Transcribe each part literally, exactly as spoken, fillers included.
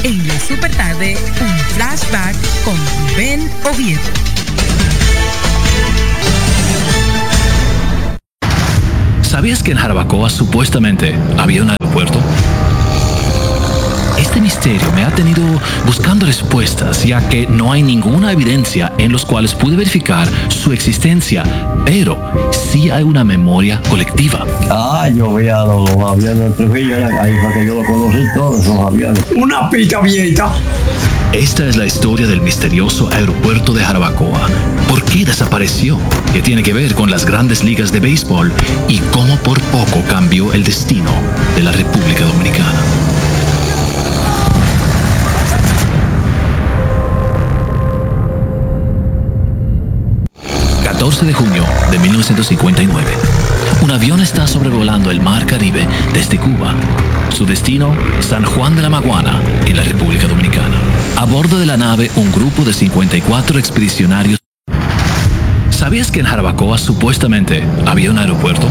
En la super tarde, un flashback con Rubén Oviedo. ¿Sabías que en Jarabacoa supuestamente había un aeropuerto? Este misterio me ha tenido buscando respuestas, ya que no hay ninguna evidencia en los cuales pude verificar su existencia, pero sí hay una memoria colectiva. Ah, yo vi a los aviones de Trujillo, ahí fue que yo lo conocí todos esos aviones. Una pica vieja. Esta es la historia del misterioso aeropuerto de Jarabacoa. ¿Por qué desapareció? ¿Qué tiene que ver con las grandes ligas de béisbol? ¿Y cómo por poco cambió el destino de la República Dominicana? catorce de junio de mil novecientos cincuenta y nueve. Un avión está sobrevolando el Mar Caribe desde Cuba. Su destino, San Juan de la Maguana, en la República Dominicana. A bordo de la nave, un grupo de cincuenta y cuatro expedicionarios. ¿Sabías que en Jarabacoa supuestamente había un aeropuerto?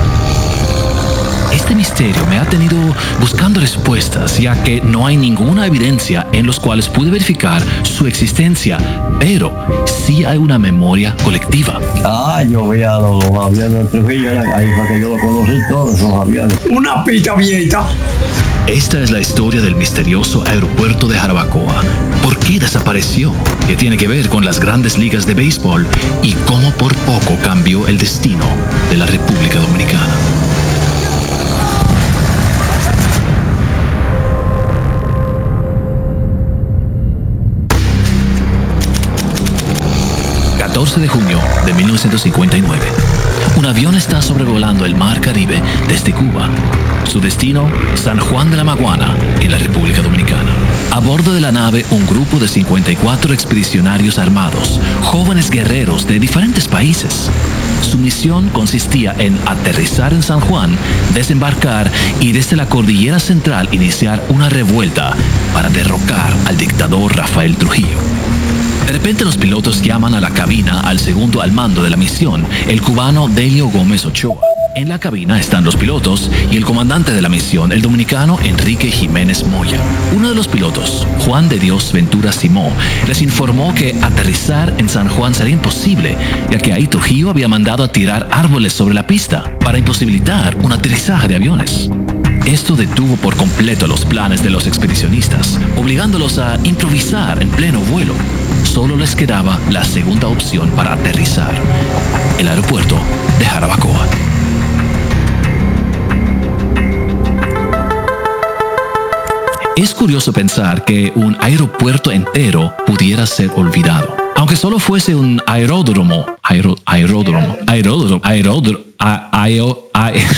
Este misterio me ha tenido buscando respuestas, ya que no hay ninguna evidencia en los cuales pude verificar su existencia, pero sí hay una memoria colectiva. Ah, yo vi a los aviones de Trujillo, ahí fue que yo lo conocí todos esos aviones. Una pica vieja. Esta es la historia del misterioso aeropuerto de Jarabacoa. ¿Por qué desapareció? ¿Qué tiene que ver con las grandes ligas de béisbol? ¿Y cómo por poco cambió el destino de la República Dominicana? catorce de junio de mil novecientos cincuenta y nueve. Un avión está sobrevolando el Mar Caribe desde Cuba. Su destino, San Juan de la Maguana, en la República Dominicana. A bordo de la nave, un grupo de cincuenta y cuatro expedicionarios armados, jóvenes guerreros de diferentes países. Su misión consistía en aterrizar en San Juan, desembarcar y desde la cordillera central iniciar una revuelta para derrocar al dictador Rafael Trujillo. De repente los pilotos llaman a la cabina al segundo al mando de la misión, el cubano Delio Gómez Ochoa. En la cabina están los pilotos y el comandante de la misión, el dominicano Enrique Jiménez Moya. Uno de los pilotos, Juan de Dios Ventura Simó, les informó que aterrizar en San Juan sería imposible, ya que ahí Trujillo había mandado a tirar árboles sobre la pista para imposibilitar un aterrizaje de aviones. Esto detuvo por completo los planes de los expedicionistas, obligándolos a improvisar en pleno vuelo. Solo les quedaba la segunda opción para aterrizar, el aeropuerto de Jarabacoa. Es curioso pensar que un aeropuerto entero pudiera ser olvidado. Aunque solo fuese un aeródromo, aero, aeródromo, aeródromo, aeródromo, aeródromo,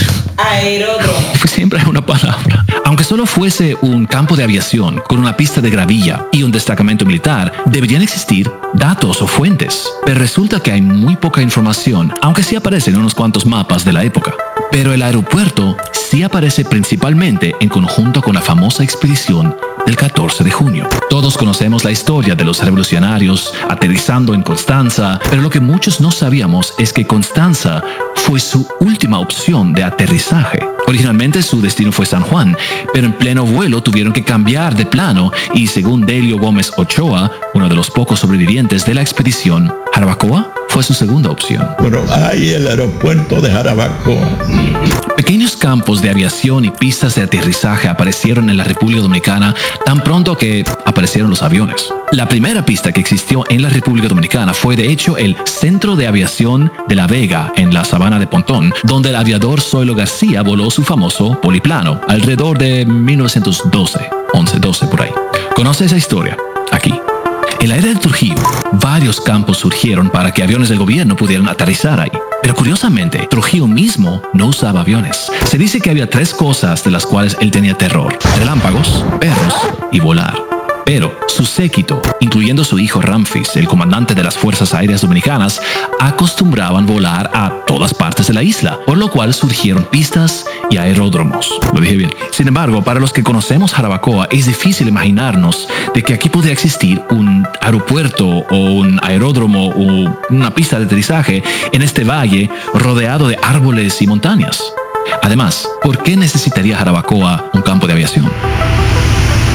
aeródromo. Siempre hay una palabra. Aunque solo fuese un campo de aviación con una pista de gravilla y un destacamento militar, deberían existir datos o fuentes. Pero resulta que hay muy poca información, aunque sí aparecen unos cuantos mapas de la época. Pero el aeropuerto sí aparece principalmente en conjunto con la famosa expedición del catorce de junio. Todos conocemos la historia de los revolucionarios aterrizando en Constanza, pero lo que muchos no sabíamos es que Constanza fue su última opción de aterrizaje. Originalmente su destino fue San Juan, pero en pleno vuelo tuvieron que cambiar de plano y según Delio Gómez Ochoa, uno de los pocos sobrevivientes de la expedición, Jarabacoa fue su segunda opción. Pero hay el aeropuerto de Jarabacoa. Pequeños campos de aviación y pistas de aterrizaje aparecieron en la República Dominicana tan pronto que aparecieron los aviones. La primera pista que existió en la República Dominicana fue de hecho el Centro de Aviación de La Vega en la Sabana de Pontón, donde el aviador Zoilo García voló su famoso poliplano alrededor de mil novecientos doce, once, doce por ahí. ¿Conoce esa historia? Aquí. En la era de Trujillo, varios campos surgieron para que aviones del gobierno pudieran aterrizar ahí. Pero curiosamente, Trujillo mismo no usaba aviones. Se dice que había tres cosas de las cuales él tenía terror: relámpagos, perros y volar. Pero su séquito, incluyendo su hijo Ramfis, el comandante de las Fuerzas Aéreas Dominicanas, acostumbraban volar a todas partes de la isla, por lo cual surgieron pistas y aeródromos. Lo dije bien. Sin embargo, para los que conocemos Jarabacoa, es difícil imaginarnos de que aquí podría existir un aeropuerto o un aeródromo o una pista de aterrizaje en este valle rodeado de árboles y montañas. Además, ¿por qué necesitaría Jarabacoa un campo de aviación?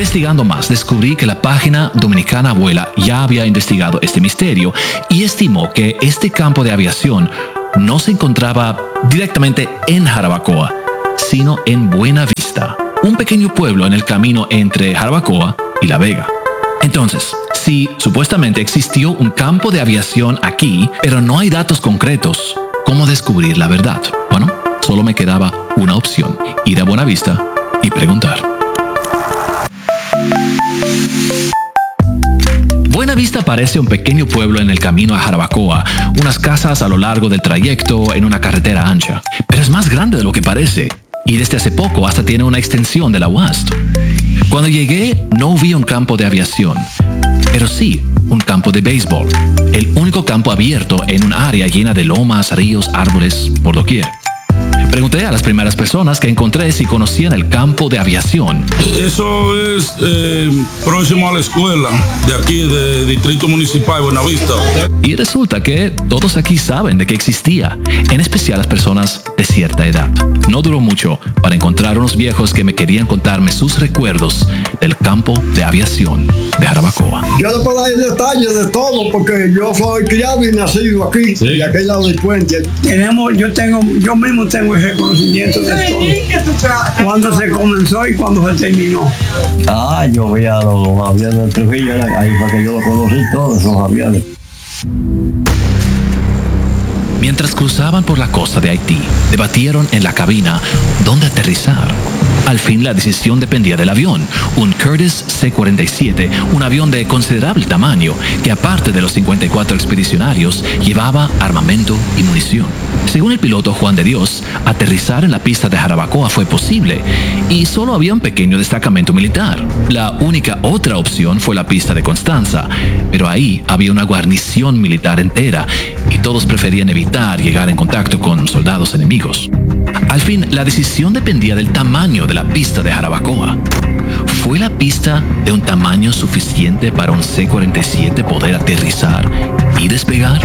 Investigando más, descubrí que la página Dominicana Vuela ya había investigado este misterio y estimó que este campo de aviación no se encontraba directamente en Jarabacoa, sino en Buena Vista, un pequeño pueblo en el camino entre Jarabacoa y La Vega. Entonces, si supuestamente existió un campo de aviación aquí, pero no hay datos concretos, ¿cómo descubrir la verdad? Bueno, solo me quedaba una opción: ir a Buena Vista y preguntar. Buena Vista parece un pequeño pueblo en el camino a Jarabacoa, unas casas a lo largo del trayecto en una carretera ancha, pero es más grande de lo que parece, y desde hace poco hasta tiene una extensión de la U A S T. Cuando llegué no vi un campo de aviación, pero sí un campo de béisbol, el único campo abierto en un área llena de lomas, ríos, árboles por doquier. Pregunté a las primeras personas que encontré si conocían el campo de aviación. Eso es eh, próximo a la escuela de aquí, de Distrito Municipal de Buenavista. Y resulta que todos aquí saben de que existía, en especial las personas de cierta edad. No duró mucho para encontrar unos viejos que me querían contarme sus recuerdos del campo de aviación de Jarabacoa. Yo le puedo dar detalles de todo porque yo soy criado y nacido aquí, sí, de aquel lado del puente. Tenemos, yo tengo, yo mismo tengo ese conocimiento de todo. Cuando se comenzó y cuando se terminó. Ah, yo vi a los, los aviones de Trujillo, ahí fue que yo lo conocí todos esos aviones. Mientras cruzaban por la costa de Haití, debatieron en la cabina dónde aterrizar. Al fin la decisión dependía del avión, un Curtiss C cuarenta y siete, un avión de considerable tamaño que aparte de los cincuenta y cuatro expedicionarios llevaba armamento y munición. Según el piloto Juan de Dios, aterrizar en la pista de Jarabacoa fue posible y solo había un pequeño destacamento militar. La única otra opción fue la pista de Constanza, pero ahí había una guarnición militar entera y todos preferían evitar llegar en contacto con soldados enemigos. Al fin, la decisión dependía del tamaño de la pista de Jarabacoa. ¿Fue la pista de un tamaño suficiente para un C cuarenta y siete poder aterrizar y despegar?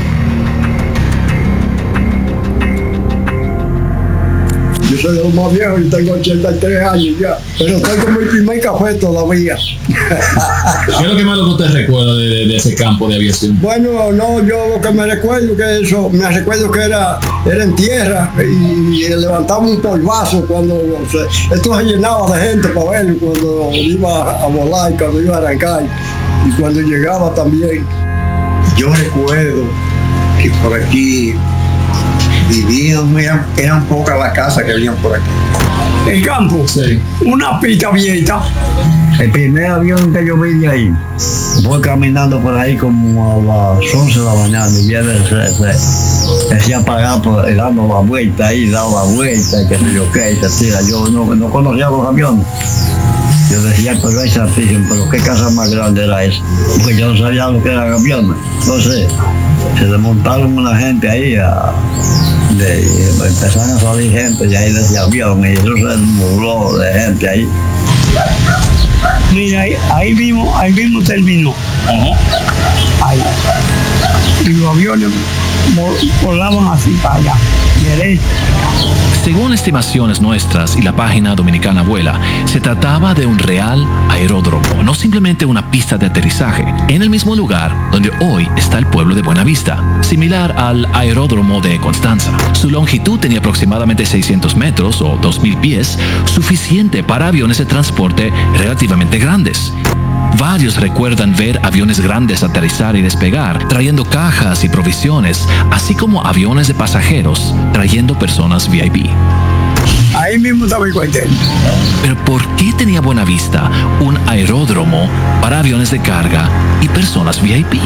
Yo soy de los más viejos y tengo ochenta y tres años ya, pero estoy con mi primer café todavía. ¿Qué es lo que más tú te recuerdas de, de, de ese campo de aviación? Bueno, no, yo lo que me recuerdo que eso, me recuerdo que era, era en tierra y, y levantaba un polvazo cuando se, esto se llenaba de gente para verlo cuando iba a volar y cuando iba a arrancar y cuando llegaba también. Yo recuerdo que por aquí vivían, eran, eran pocas las casas que habían por aquí. El campo, Sí. una pista abierta. El primer avión que yo vi de ahí, voy caminando por ahí como a las once de la mañana y viene se, se, decía pagar por dando la vuelta ahí, daba la vuelta, que sé yo qué, y se tira. Yo no, no conocía los aviones. Yo decía, pero es santísimo, pero qué casa más grande era esa, porque yo no sabía lo que eran aviones. Entonces, se desmontaron una gente ahí, a, de, empezaron a salir gente y ahí decía avión, y eso se nubló de gente ahí. Mira, ahí, ahí mismo, ahí mismo terminó. Ahí. Y los aviones volaban así para allá, derecho. Según estimaciones nuestras y la página Dominicana Vuela, se trataba de un real aeródromo, no simplemente una pista de aterrizaje, en el mismo lugar donde hoy está el pueblo de Buena Vista, similar al aeródromo de Constanza. Su longitud tenía aproximadamente seiscientos metros o dos mil pies, suficiente para aviones de transporte relativamente grandes. Varios recuerdan ver aviones grandes aterrizar y despegar, trayendo cajas y provisiones, así como aviones de pasajeros, trayendo personas V I P. Ahí mismo estaba el cuartel. Pero ¿por qué tenía Buena Vista un aeródromo para aviones de carga y personas V I P?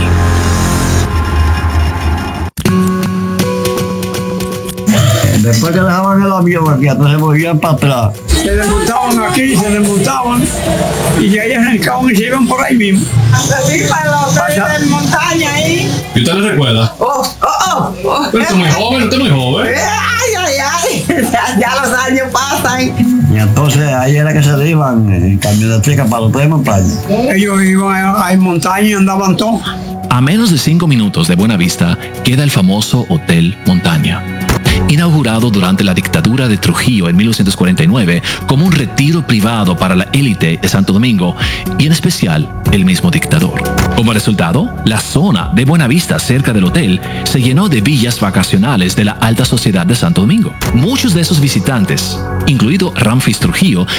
Después que dejaban el avión aquí, entonces volvían para atrás. Se desmontaban aquí, se desmontaban y de ahí arrancaban y se iban por ahí mismo. Así para los Allá. de montaña ahí. ¿Y usted le recuerda? Oh, oh, oh, oh. Pero usted es muy joven, usted es muy joven. Ay, ay, ay. Ya, ya los años pasan. Y entonces ahí era que se iban en camionetica para los tres montañas. Ellos iban a, a montaña y andaban todos. A menos de cinco minutos de Buena Vista queda el famoso Hotel Montaña. inaugurado durante la dictadura de Trujillo en mil novecientos cuarenta y nueve como un retiro privado para la élite de Santo Domingo y en especial el mismo dictador. Como resultado, la zona de Buenavista cerca del hotel se llenó de villas vacacionales de la alta sociedad de Santo Domingo. Muchos de esos visitantes, incluido Ramfis Trujillo,